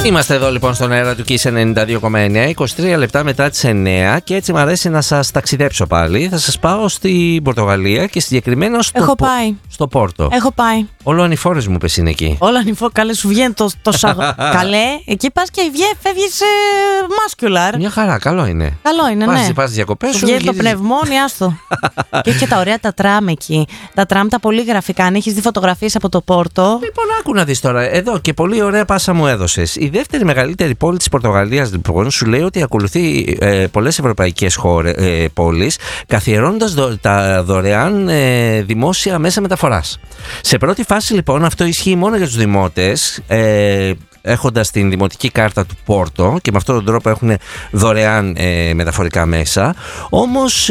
Είμαστε εδώ λοιπόν στον αέρα του Kiss 92,9, 23 λεπτά μετά τις 9 και έτσι μου αρέσει να σας ταξιδέψω πάλι. Θα σας πάω στην Πορτογαλία και συγκεκριμένα στο Πόρτο. Έχω πάει. Όλο ανηφόρες μου πες είναι εκεί. Όλο ανηφόρες, καλέ σου βγαίνει το καλέ. Εκεί πας και φεύγεις μάσκουλαρ. Μια χαρά, καλό είναι. Καλό είναι, ναι. Πας διακοπές σου. Βγαίνει το πνευμόνι, άστο. Και έχει και τα ωραία τα τραμ εκεί. Τα τραμ τα πολύ γραφικά. Αν έχεις δει φωτογραφίες από το Πόρτο. Λοιπόν, άκου να δεις τώρα. Εδώ και πολύ ωραία πάσα μου έδωσες. Η δεύτερη μεγαλύτερη πόλη της Πορτογαλίας, λοιπόν, σου λέει ότι ακολουθεί πολλές ευρωπαϊκές πόλεις, καθιερώνοντας τα δωρεάν δημόσια μέσα μεταφοράς. Σε πρώτη φάση, λοιπόν, αυτό ισχύει μόνο για τους δημότες. Έχοντας την δημοτική κάρτα του Πόρτο και με αυτόν τον τρόπο έχουν δωρεάν μεταφορικά μέσα. Όμως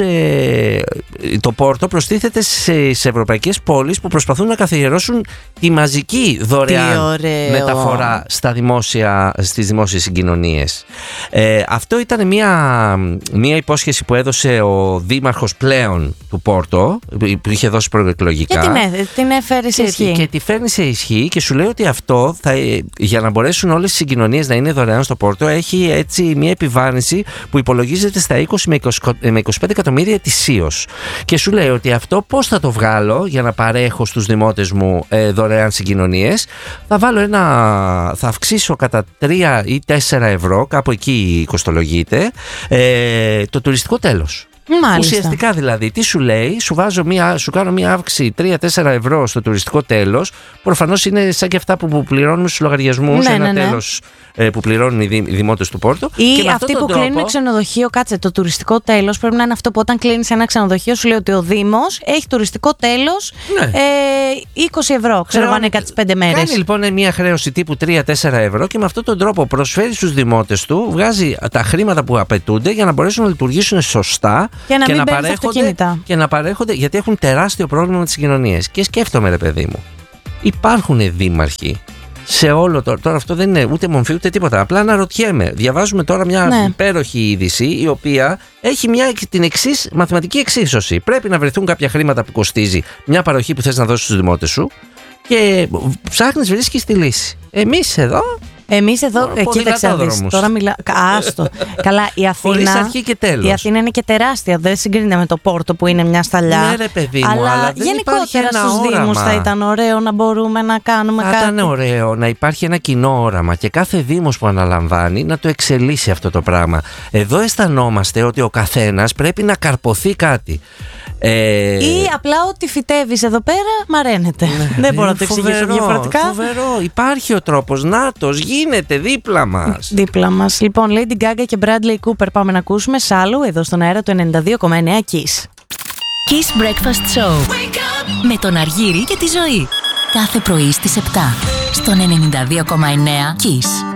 το Πόρτο προστίθεται σε ευρωπαϊκές πόλεις που προσπαθούν να καθιερώσουν τη μαζική δωρεάν μεταφορά στις δημόσιες συγκοινωνίες. Αυτό ήταν μια υπόσχεση που έδωσε ο δήμαρχος πλέον του Πόρτο, που είχε δώσει προεκλογικά. Και την έφερε σε ισχύ. Και τη φέρνει σε ισχύ και σου λέει ότι αυτό για να μπορέσουν όλες οι συγκοινωνίες να είναι δωρεάν στο Πόρτο, έχει έτσι μια επιβάρυνση που υπολογίζεται στα 20 με 25 εκατομμύρια ετησίως. Και σου λέει ότι αυτό πώς θα το βγάλω για να παρέχω στους δημότες μου δωρεάν συγκοινωνίες. Θα αυξήσω κατά 3 ή 4 ευρώ, κάπου εκεί κοστολογείται, το τουριστικό τέλος. Μάλιστα. Ουσιαστικά δηλαδή, τι σου λέει, σου κάνω μια αύξηση 3-4 ευρώ στο τουριστικό τέλος. Προφανώς είναι σαν και αυτά που πληρώνουμε στους λογαριασμούς, τέλος που πληρώνουν οι δημότες του Πόρτο. Ή αυτοί που κλείνουν ξενοδοχείο, κάτσε, το τουριστικό τέλος πρέπει να είναι αυτό που όταν κλείνεις ένα ξενοδοχείο σου λέει ότι ο Δήμος έχει τουριστικό τέλος 20 ευρώ, ξέρω αν είναι κάτι 5 μέρες. Κάνει λοιπόν μια χρέωση τύπου 3-4 ευρώ και με αυτόν τον τρόπο προσφέρει στους δημότες του, βγάζει τα χρήματα που απαιτούνται για να μπορέσουν να λειτουργήσουν σωστά και να παρέχονται, γιατί έχουν τεράστιο πρόβλημα με τις συγκοινωνίες. Και σκέφτομαι, ρε παιδί μου, υπάρχουν δήμαρχοι σε όλο τώρα αυτό δεν είναι ούτε μομφή ούτε τίποτα. Απλά αναρωτιέμαι. Διαβάζουμε τώρα μια υπέροχη είδηση η οποία έχει την εξής μαθηματική εξίσωση. Πρέπει να βρεθούν κάποια χρήματα που κοστίζει μια παροχή που θες να δώσεις στους δημότες σου και ψάχνεις, βρίσκεις τη λύση. Εμείς εδώ, κοίταξε να δεις, τώρα άστο. Καλά, η Αθήνα είναι και τεράστια, δεν συγκρίνεται με το Πόρτο που είναι μια σταλιά. Ναι, ρε παιδί μου, αλλά γενικότερα στους Δήμους θα ήταν ωραίο να μπορούμε να κάνουμε κάτι. Θα ήταν ωραίο να υπάρχει ένα κοινό όραμα και κάθε Δήμος που αναλαμβάνει να το εξελίσσει αυτό το πράγμα. Εδώ αισθανόμαστε ότι ο καθένας πρέπει να καρποθεί κάτι. Ή απλά ότι φυτεύεις εδώ πέρα μαραίνεται. Δεν μπορώ να το εξηγήσω διαφορετικά. Φοβερό, υπάρχει ο τρόπος. Νάτος, γίνεται δίπλα μας. Λοιπόν, Lady Gaga και Bradley Cooper πάμε να ακούσουμε σ' άλλου εδώ στον αέρα του 92,9 Kiss. Kiss Breakfast Show με τον Αργύρη και τη Ζωή. Κάθε πρωί στις 7 στον 92,9 Kiss.